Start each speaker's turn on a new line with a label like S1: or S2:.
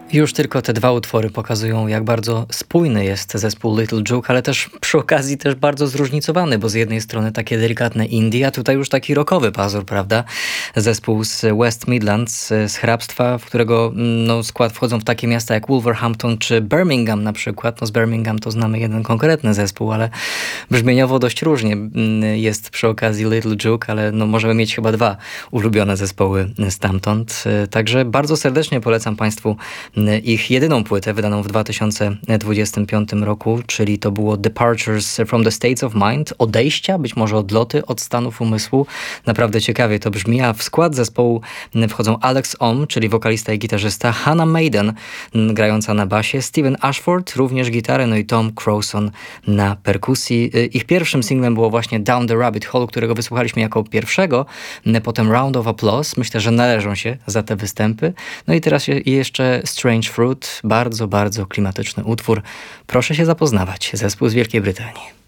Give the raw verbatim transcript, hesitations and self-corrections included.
S1: Już tylko te dwa utwory pokazują, jak bardzo spójny jest zespół Little Juke, ale też przy okazji też bardzo zróżnicowany, bo z jednej strony takie delikatne indie, a tutaj już taki rockowy pazur, prawda? Zespół z West Midlands, z hrabstwa, w którego no, skład wchodzą w takie miasta jak Wolverhampton czy Birmingham na przykład. No z Birmingham to znamy jeden konkretny zespół, ale brzmieniowo dość różnie jest przy okazji Little Juke, ale no, możemy mieć chyba dwa ulubione zespoły stamtąd. Także bardzo serdecznie polecam Państwu ich jedyną płytę wydaną w dwa tysiące dwudziestym piątym roku, czyli to było Departures from the States of Mind, odejścia, być może odloty od stanów umysłu. Naprawdę ciekawie to brzmi, a w skład zespołu wchodzą Alex Ohm, czyli wokalista i gitarzysta, Hannah Maiden, grająca na basie, Steven Ashford, również gitarę, no i Tom Crowson na perkusji. Ich pierwszym singlem było właśnie Down the Rabbit Hole, którego wysłuchaliśmy jako pierwszego, potem Round of Applause. Myślę, że należą się za te występy. No i teraz jeszcze Strange Fruit, bardzo, bardzo klimatyczny utwór. Proszę się zapoznawać. Zespół z Wielkiej Brytanii.